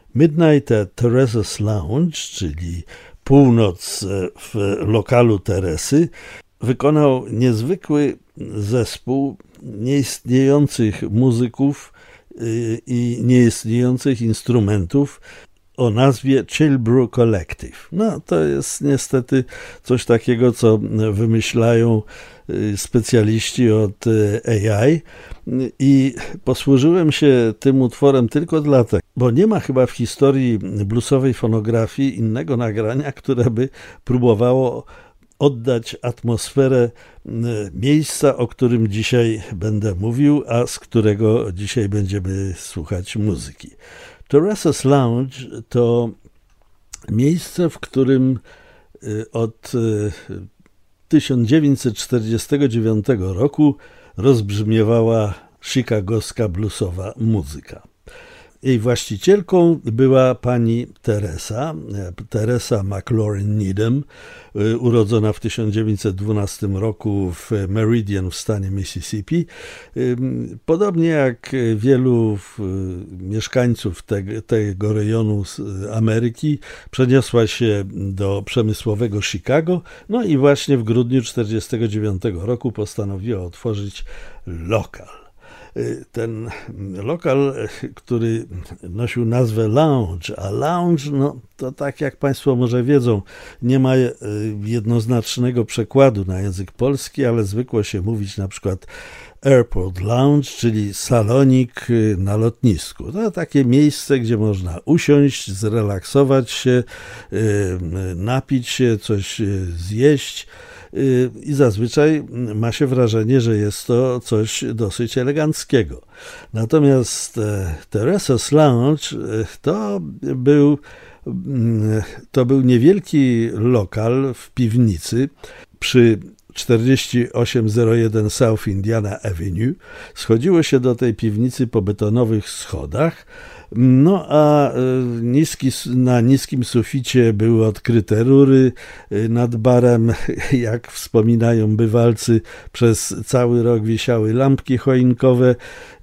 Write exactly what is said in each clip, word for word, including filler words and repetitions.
Midnight at Teresa's Lounge, czyli północ w lokalu Teresy, wykonał niezwykły zespół nieistniejących muzyków i nieistniejących instrumentów o nazwie Chilbrew Collective. No, to jest niestety coś takiego, co wymyślają specjaliści od A I i posłużyłem się tym utworem tylko dlatego, bo nie ma chyba w historii bluesowej fonografii innego nagrania, które by próbowało oddać atmosferę miejsca, o którym dzisiaj będę mówił, a z którego dzisiaj będziemy słuchać muzyki. Teresa's Lounge to miejsce, w którym od tysiąc dziewięćset czterdziestego dziewiątego roku rozbrzmiewała chicagowska bluesowa muzyka. Jej właścicielką była pani Teresa, Teresa McLaurin Needham, urodzona w tysiąc dziewięćset dwunastym roku w Meridian w stanie Mississippi. Podobnie jak wielu mieszkańców tego, tego rejonu Ameryki, przeniosła się do przemysłowego Chicago, no i właśnie w grudniu tysiąc dziewięćset czterdziestego dziewiątego roku postanowiła otworzyć lokal. Ten lokal, który nosił nazwę Lounge, a Lounge, no to tak jak Państwo może wiedzą, nie ma jednoznacznego przekładu na język polski, ale zwykło się mówić na przykład Airport Lounge, czyli salonik na lotnisku. To takie miejsce, gdzie można usiąść, zrelaksować się, napić się, coś zjeść. I zazwyczaj ma się wrażenie, że jest to coś dosyć eleganckiego. Natomiast Teresa's Lounge to był, to był niewielki lokal w piwnicy przy czterdzieści osiem zero jeden South Indiana Avenue. Schodziło się do tej piwnicy po betonowych schodach. No a niski, na niskim suficie były odkryte rury, nad barem, jak wspominają bywalcy, przez cały rok wisiały lampki choinkowe,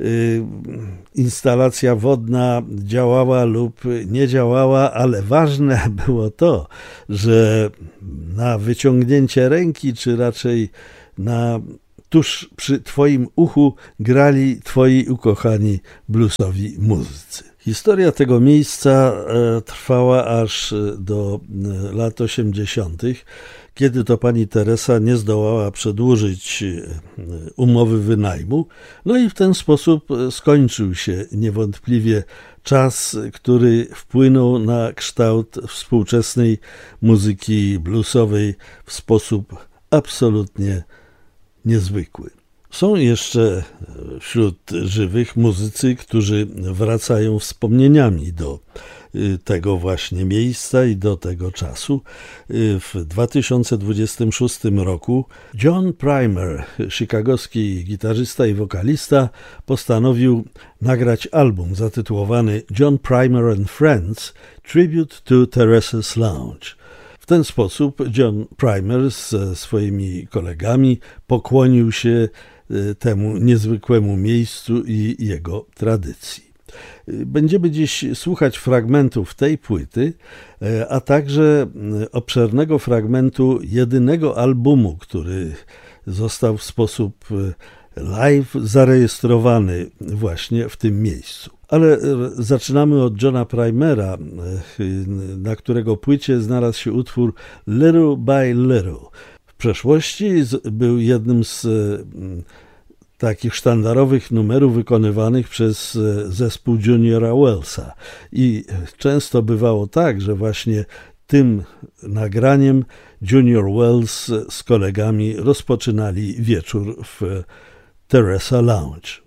instalacja wodna działała lub nie działała, ale ważne było to, że na wyciągnięcie ręki, czy raczej na tuż przy Twoim uchu grali Twoi ukochani bluesowi muzycy. Historia tego miejsca trwała aż do lat osiemdziesiątych, kiedy to pani Teresa nie zdołała przedłużyć umowy wynajmu. No i w ten sposób skończył się niewątpliwie czas, który wpłynął na kształt współczesnej muzyki bluesowej w sposób absolutnie niezwykły. Są jeszcze wśród żywych muzycy, którzy wracają wspomnieniami do tego właśnie miejsca i do tego czasu. W dwa tysiące dwudziestym szóstym roku John Primer, chicagowski gitarzysta i wokalista, postanowił nagrać album zatytułowany John Primer and Friends – Tribute to Teresa's Lounge. W ten sposób John Primer ze swoimi kolegami pokłonił się temu niezwykłemu miejscu i jego tradycji. Będziemy dziś słuchać fragmentów tej płyty, a także obszernego fragmentu jedynego albumu, który został w sposób live zarejestrowany właśnie w tym miejscu. Ale zaczynamy od Johna Primera, na którego płycie znalazł się utwór Little by Little. W przeszłości był jednym z takich sztandarowych numerów wykonywanych przez zespół Juniora Wellsa. I często bywało tak, że właśnie tym nagraniem Junior Wells z kolegami rozpoczynali wieczór w Teresa Lounge.